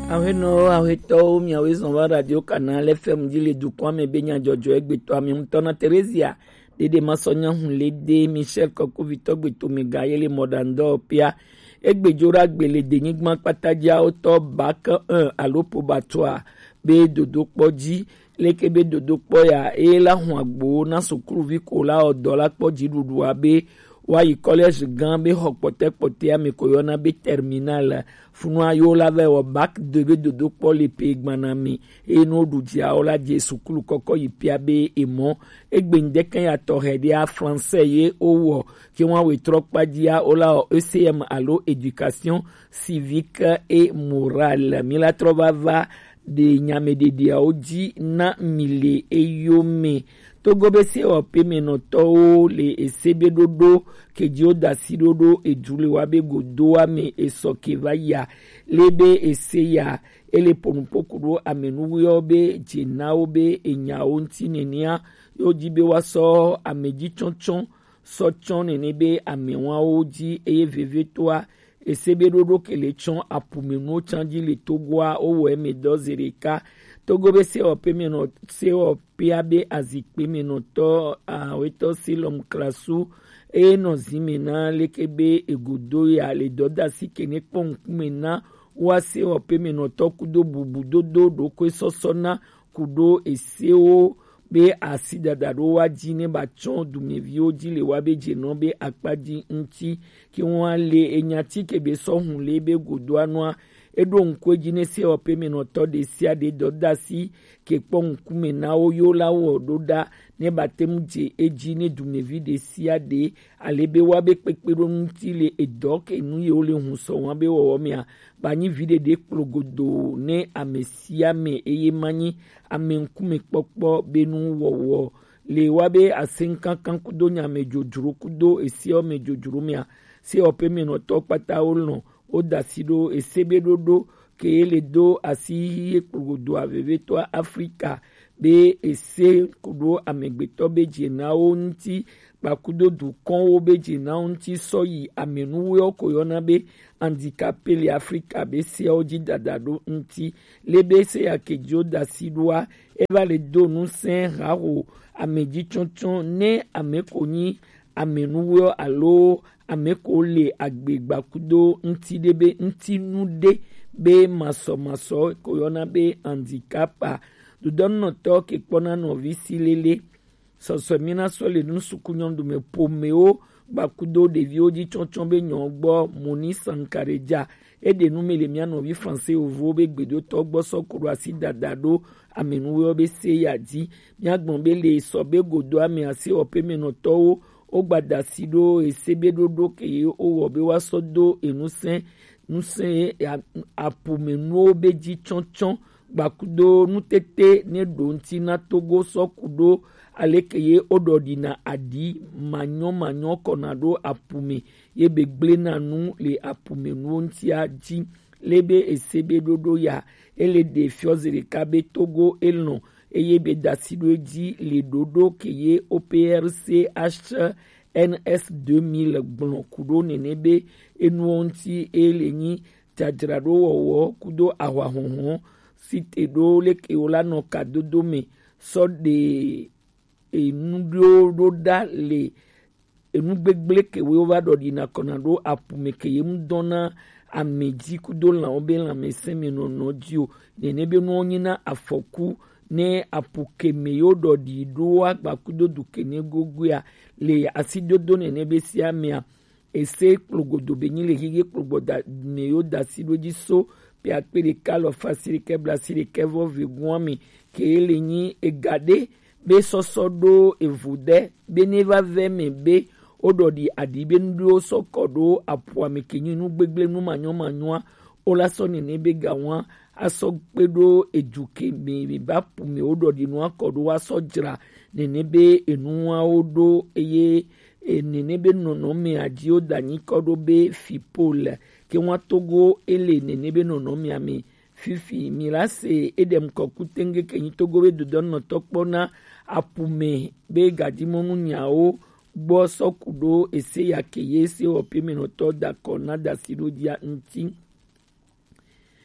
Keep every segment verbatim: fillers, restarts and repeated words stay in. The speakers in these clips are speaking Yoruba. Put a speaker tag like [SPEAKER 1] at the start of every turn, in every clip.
[SPEAKER 1] Aweno aweto mi awezon wa radio canal F M dile du kwa me benya jojo egbeto ami mtona Teresia dede masonya hunlede Michel Koko Victor gbeto mi gayele modando pia egbejora gbele denigma pataja oto bac un alopo batwa be dodo poji leke be dodo poya e la hun agbo na sukuru vi ko la odo la poji dudu abe wa yi college gan be hokpote pote ami koyona be terminal funwa yo la ve o bac de be dodo po le pegmanami e no dudia o la je sukuru koko yi pia be emo egbende kan ya to hede a français ye owo ki won we trokpa dia o la E C M allo éducation civique et morale mi la trovava de nyamede dia oji na mile eyome Togo be se o peme no to le esebe dodo keji da sidodo ejule wabe godo ame esoke vaya lebe eseya ele ponupokuro amenu yobe jinao be enyao ntinenia yojibe waso ameji chonchon so chon nenebe amewa oji eye vevetoa esebe dodo kele chon apumenu chanji le togoa owo eme dozereka Togo be se o peme no se o piabe azikpe me no to a weto silom krasu e no zimena lekebe egodo ya le doda sikene ponkumena wa se o peme no to kudo bubudo do do kwe sosona kudo eseo be asidadaro wa jine ba chon dumevio di le wabe jeno be akpaji nti ki won le enyati kebe so hun le be godo anwa edo nkweji ne se opeme no to de sia de doda si ke pon kume na oyo la wo doda ne batem je eji ne dumevi de sia de alebe wa be pepero nti le edok enu ye ole hun so wan be wo mi a bani vide de progodo ne amesia me eye mani amenkume popo benu wowo le wabe asenkan kan kudo nya mejojuru kudo esi o mejojuru mi a se opeme no to pata olno o dasido esebe dodo ke ele do asi kudo aveve to Afrika be ese kudo amegbeto be jena onti bakudo du kon o be jena onti soyi amenu yo koyona be handicapé le Afrika be se oji dadado nti lebe se akejo dasidwa eva le do nu sen raro ameji chonchon ne amekoni amenuwo alo ameko le agbegba kudo nti debe nti nude be maso maso koyona be handicapa du don no to ke pona no visilele so so mina so le nu sukunyon du me pomeo bakudo de vioji chonchon be nyogbo Moni Sankareja e de nu mele mia no vi français ovo be gbedo to gbo so kuro asida dado amenuwo be se yaji mia gbon be le so be godo ame ase opeme no to o gbada sido esebe dodo ke o wo be wa sodo enusen nusen apumenu beji chonchon bakudo nutete ne donti na Togo sokudo alekeye ododina adi manyo manyo konado apume yebe gblena nu le apumenu ntia ji lebe esebe dodo ya ele de fiozere kabe Togo elno eye be dasido eji le dodo keye O P R C H N S deux mille blon kudo nenebe enuonti elenyi tadrado wowo kudo awahonhon site do leke ola no kadodo me so de enudo roda le enugbegle ke we over do dina konado apume ke yem dona ameji kudo la obe la mesemi no nodio nenebe no onyina afoku ne apuke meyo do di do agbakudo duke ne gogua le asidodo ne nebe siamia ese plogodo benyi le hige plogoda meyo da sidoji so pe akpere kalo fasiri ke blasiri ke vo vigwami ke elenyi egade be sosodo evude be neva veme be ododi adibe ndu sokodo apuame kenyi nu gbegble nu manyo manyoa ola so ne nebe gawan aso pedo eduke me bapu me odo di no akodo aso jira nenebe enu odo eye nenebe nono me aji odani kodo be fipol ke won Togo ele nenebe nono me ami fifi mirase edem kokutenge kenyi Togo be do don no tokpona apume be gadimonu nyao gbo sokudo ese yakeye se opime no to da kona da sirodia nti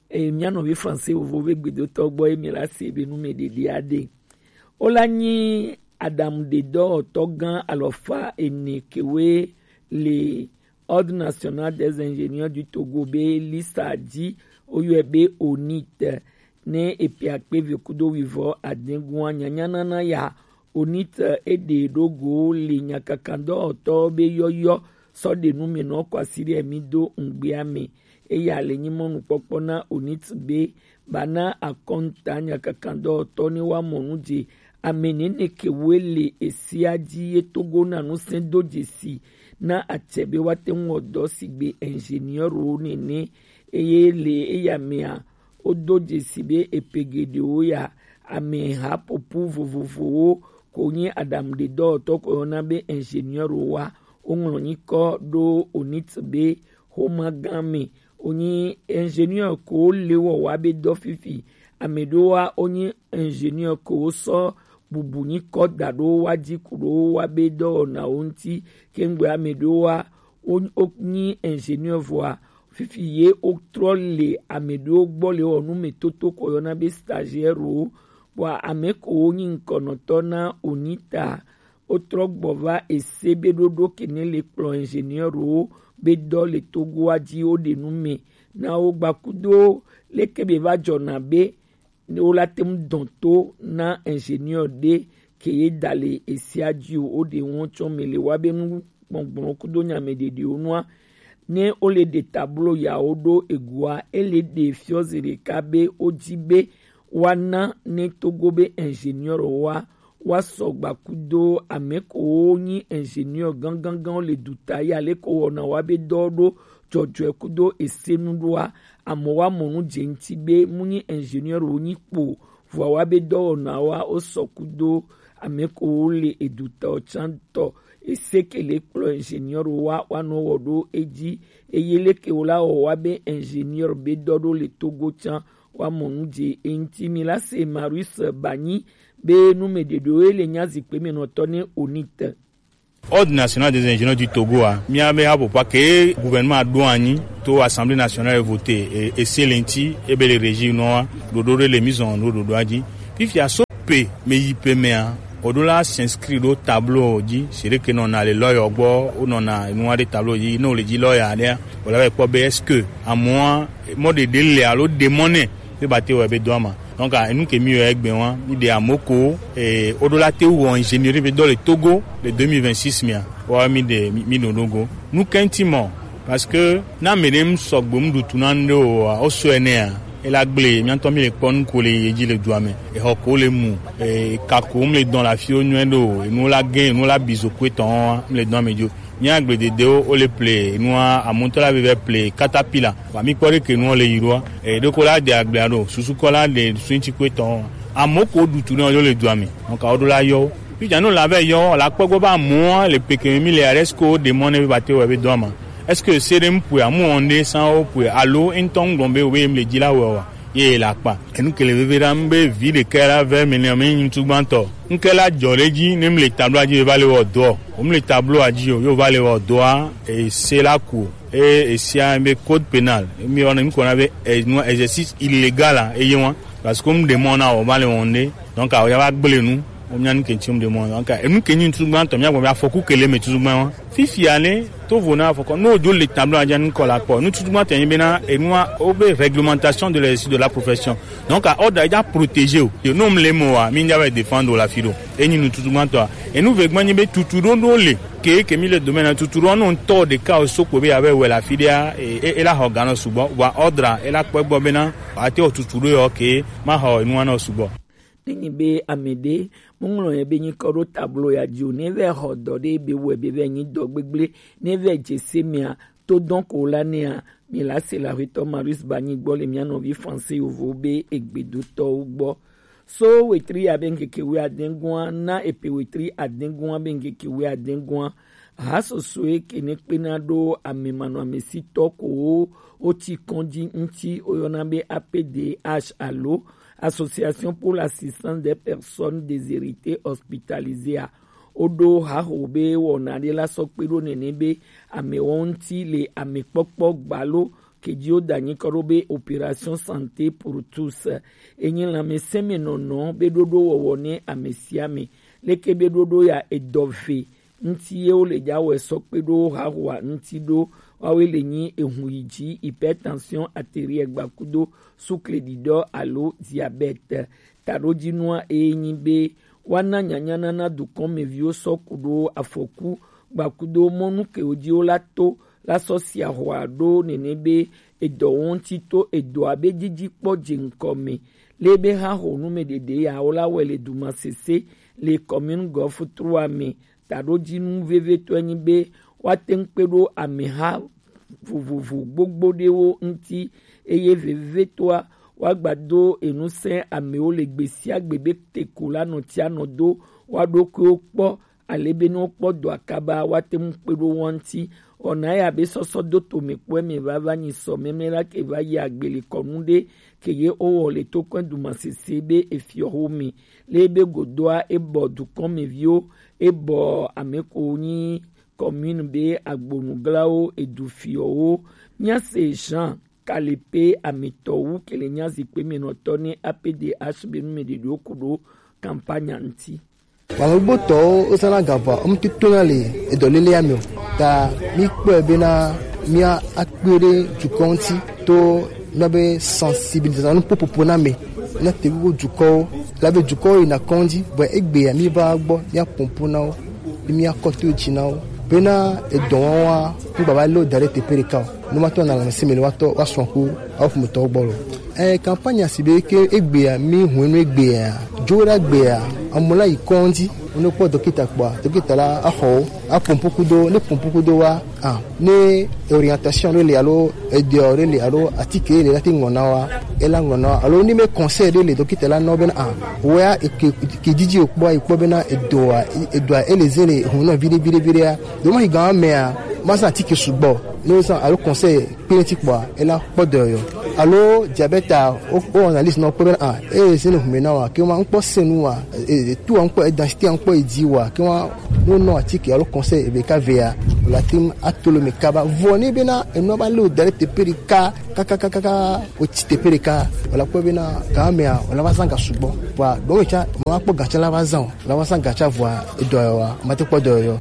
[SPEAKER 1] e miano vi français ovo be gbedo to gbo e mi la se be nu me de de ade ola ni Adam de do to gan alofa eni kewe le Ordre national des ingénieurs du Togo be lista di oyebe onit ne epiakpe vekudo vivo adengwa nyanyana na ya onit ede dogo le nyakakando to be yoyo so de nu me no kwasiri emi do ngbeame eya le nyimonu popona onit be bana akonta nyakakando to ni wa monuje amenene kewele esiaji etogo na no sendo jesi na atebe wate ngodo sigbe ingénieur o nene eye le eya mea odo jesi be epegede o ya ame ha popu vovovo ko nyi Adam de do to ko na be ingénieur wa ongloni ko do onit be homagame onyi ingénieur ko lewo wa be do fifi amedo wa onyi ingénieur ko so bubuni ko dado waji kuro wa be do na onti kengbe amedo wa onyi ingénieur voa fifi ye octrole amedo gbole onu metoto ko yona be stagiaire o wa ameko onyi nkonotona onita otrogbova esebe dodo kene le plan ingénieur o be do le Togo waji o de nume na o gbakudo lekebe va jona be o la tem donto na ingénieur de keye dale esiadio o de won chomele wabe nu gbongbon kudo nyame de de onwa ne o le de tableau ya odo egua ele de fiozere kabe ojibe wana ne Togo be ingénieur wa wa sogba kudo ameko ni ingénieur gangan gan le dutaya le ko na wabe dodo jojo kudo esenudwa amowa monu jenti be muni ingénieur oni po vo wabe do na wa osokudo ameko le eduta chanto esekele pro ingénieur wa wano wodo eji eyele ke ola o wabe ingénieur be dodo le Togo chan wa monu je intimi la se Marius Bani be nu me de do ele nyazi pe me no tone onite
[SPEAKER 2] Ordre national des ingénieurs du Togo a mi abe abo pa ke gouvernement douani to assemblée nationale voté et et selenti e be le régime no do do le mise en ordre do aji fifi a so pe me yipe me a odola s'inscrit au tableau dit c'est que non a les lawyers gbo ou non a nous a des tableaux dit non les dit lawyer there voilà quoi est-ce que à moi mode de délai à l'autre démoné se battre au be doama donc à nous que mieux avec ben ni de amoko et odola te ou ingénierie be dans le Togo de deux mille vingt-six mia wa mi de mi no logo nous quintiment parce que na medem sogbom du tunando o so enea ela gble mi anto mi le pon ko le yeji le douame e ho ko le mu e kakum le dans la fio nuendo e nous la gain nous la bizokwe ton le dans medio nya gbe de deo o le play nous a monter la bebe play catapila wa mi kore ke nous le yiro e de ko la de agblado susu ko la de swinchi kwe ton amoko du tunando le douame donc a odola yo puis jano la ve yo la pogbo ba mo le peke mi le aresco de money bate we be douama. Est-ce que c'est un peu à mon nez sans pour allo un ton gombe ou me le dit là ou ye la pa et nous que le verambe vie de kera vers menyame tout banto nous que la joleji nem le tableau di va le odo comme le tableau a dit yo va le odo et c'est la cour et c'est un code pénal mais on a qu'on avait un exercice illégal et yo parce que comme demande on va le onde donc il y a gbele nous on ñan ke tim de mo donc et nous que ñu tout banto ña ko ya foku que le me tout banto fifi ale to vona foko no jo le tableau a jan ko la ko nous tout banto bena et nous obe réglementation de l'exercice de la profession donc à ordre déjà protéger yo no mle mo wa mi nyawe défendre la fido et nous tout banto et nous veut gagner tout tout do le que que mi le domaine tout tout on to de cas so ko be avec la fidia et et la organe subo wa ordre et la ko bo bena ati o tout tout yo que ma ho nous na subo
[SPEAKER 1] ni be amede munglo ye be ni koro tableau ya dio ne ve hodo de be we be ve ni dogbegle ne ve jesemia to donc olania mi la c'est la rito Marius Bani gbo le miano vi français ovo be egbedu to gbo so we tri abenke ke we adengwa na epe we tri adengwa benke ke we adengwa haso soe ke ne penado amemano amesi toko o ti kondi nti oyona be A P D H allo Association pour l'assistance des personnes déshéritées hospitalisées à Odo Hahobe Wonade la Sokpedo Nenebe Amewonti le Amekpokpok Balo kedio danyi korobe opération santé pour tous enyi lame seme nono bedodo wowone amesiame leke bedodo ya edove nti ye o le jawe sokpedo hawa nti do wawe le nyi ehuyiji hypertension artérielle gbakudo sucre dido alo diabète taroji noa enyi be wana nyanyana na dukon mevio sokudo afoku gbakudo monu ke oji o lato la sosia hoado nenebe edo wontito edo abe jiji po jenkome lebe ha honu medede ya ola wele duma sese le commune gof trois me taroji nu veve to enyi be watenkpedo ameha vuvuvu gbogbo dewo nti eye veve toa wagbado enuse ameo le gbesi agbebe tekola no ti anodo wado ko po alebe no po do akaba watenkpedo wonti ona ya be soso do to me po me vava ni so memera ke va ya agbele konude ke ye o le to kan du masesebe efiohomi lebe godoa ebo du komevio ebo ameko ni commune be agbonuglao edufio nya se jean kalepe amitowu kele nya zikpe menotoni apdh be numede do kudo campagne anti
[SPEAKER 3] Wangboto osana gaba omtutonale edolele amio ta mi kpo be na mi akpere jukonti to nabe sensibilisation popopo na me na tebu juko labe juko ina konji bo egbe ya mi ba gbo mi apompo na o mi akoto jina o bena edon wa ku baba lo dare te pereka no mato na la semele wato wasonku of moto gboro eh campagne asibe ke egbe ya mi hunu egbe ya jora egbe ya amola ikonji ono po dokita kwa dokita la aho apompokudo ne pompokudo wa ah ne orientation le alo edio le alo atike le lati ngona wa ela ngona alo ni me conseil le dokita la no ben ah wa ke ke jiji okpo ikpo bena edoa edoa elezele hono vile vile vile ya do ma higa me a masa atike sugbo no sa alo conseil politique kwa ela podo yo alo diabète o analyse no problem ah e se no mena wa ke ma npo senu wa e tu npo densité npo edi wa ke wa no no atike alo conseil e be ka via la team atolo me kaba voni bena e no ba lo dare te perika kaka kaka kaka o ti te perika wala ko bena ka me a wala ba sanga subo wa do cha ma po gacha la ba zan la ba sanga cha voa e do wa ma te po do yo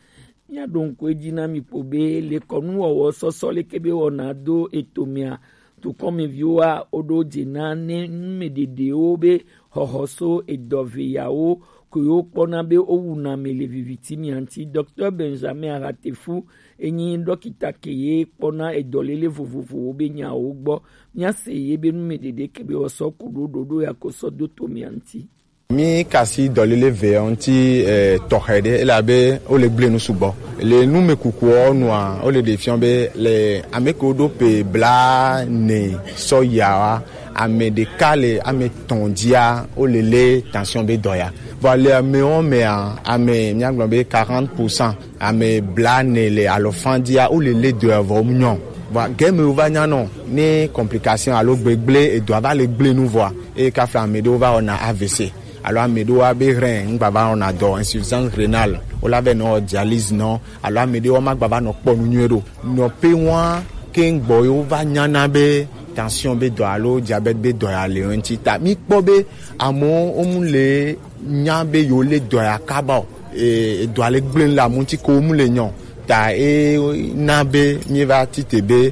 [SPEAKER 1] ya donc ejina mi pobe le konu owo soso le kebe ona do etomia to come viewer odo jina ne medede obe hohoso edoveyao kuyo pona be owuna mele vivitimi anti docteur Benjamin Aratefu enyi dokita keye pona edolele vovovo obe nya ogbo nya seye be medede kebe oso kudo dodo yakoso do tomianti
[SPEAKER 4] mi kasi dolele ve anti eh, tohede elabe o le ble no subo le nu me kuku onu a o le defiant be le ameko do pe bla ne soya ame de kale ame tondia o le le tension be doya voilà me on me ame nyanglo be quarante pour cent ame bla ne le alofandia o le le de avomnyon ba game va nyano ni complication alo gbegble e do va le ble nou voir e ka flamme do va on a A V C. Alors amedo abe rein baba on a do insuffisance rénale o la be no dialyse no alors amedo o ma baba no po nu nuero no pe wa ken boyo va nyana be tension be do alo diabète be do ya le nti ta mi po be amo o mu le nya be yo le do ya kaba e do ale gblin la mu ti ko mu le nyon ta e na be mi va ti te be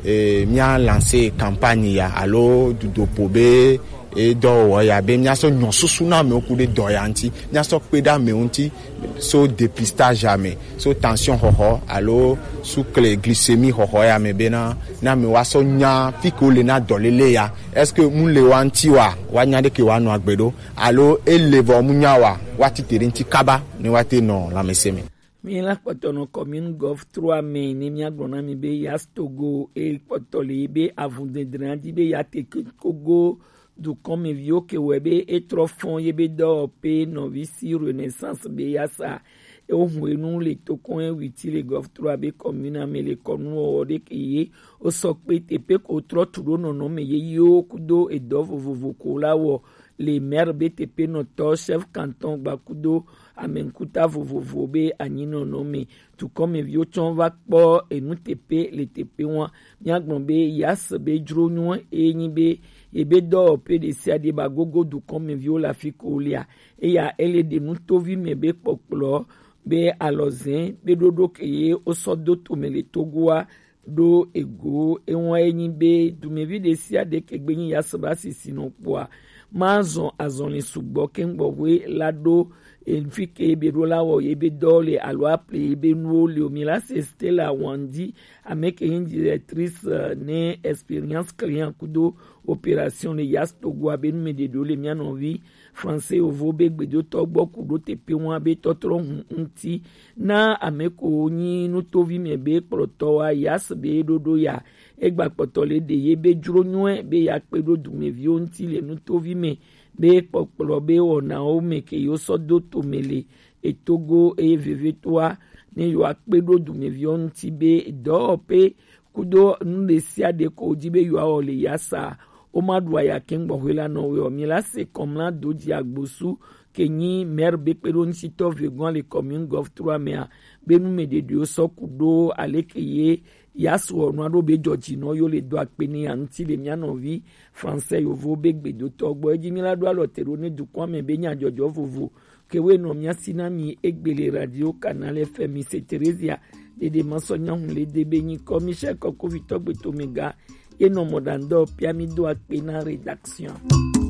[SPEAKER 4] e mi a lancé campagne ya alo du do po be e do ya be nya so nyon susu na me oku de do ya nti nya so peda me unti so dépistage jamais so tension ho ho allo sucre glycémie ho ho ya me be na na me wa so nya fiko le na dolele ya est-ce que mu le wanti wa wa nya de ke wa no agbedo allo elevo mu nya wa wati tere nti kaba ni wati no la meseme
[SPEAKER 1] mi la kotono commune gof trois me ni mi agbona mi be ya Togo e potole be avunde drandi be ya te Kogo du comme vieux que webe et trop fond yebe do pe novici renaissance be yasa e o hwenu le to kon witi le gof trois be commune me le konu o de kiye o sok pe te pe ko tro turo no no me ye yo kudo e do vovo ko lawo les maires B T P noto chef canton Bakudo amenkuta vovovo be anino nome tout comme vio chon va po et nous T P les T P wan miagbon be yas be dronyo e ni be e be do pe de sia de bagogo du comme vio la fikolia e ya ele de nous tovi me be poplo be alozin be dodo keye osodo to mele togoa do ego e won eni be du me vi de sia de kegbeni yas ba sisi no poa mazon azon le sugbo kengbo we lado e fike be rola wo e be dole alwa ple be no le omila se Stella Wandi avec une directrice uh, ne expérience client kudo opération le yas togo be me de dole mi anovi français ovo be gbedo togbo kudo tepe won be totro nti na ameko ni no tovi me be proto wa yas be dodo ya egba potole de ye be juro nwe be ya pedo du me vi onti le no tovi me be popolo be ona o me ke yo sodo to mele e togo e veve toa ne yo akpedo du me vi onti be do pe kudo nde sia de ko dibe yo a le yasa o madwa ya kengbo hwela no we o mi la se comme la do di agbosu kenyi maire be pedo nsi to vegon le commune gov trois mea be nu me de dio so kudo alekeye yaso no ado be joji no yo le do akpeni anti le miano vi français yo vo be gbedo togbo eji mi la do alotero ne du kwa me be nya jojo vovo ke we no mia sinami egbele radio canal F M c'est Theresia de de masonya hun le de be ni commissaire ko ko vitogbe to mega et non modando piamido akpena rédaction.